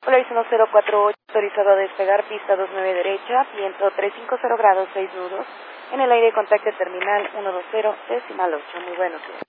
Polaris 1048, autorizado a despegar, pista 29 derecha, viento 350 grados, 6 nudos, en el aire contacto terminal 120, decimal 8. Muy buenos días.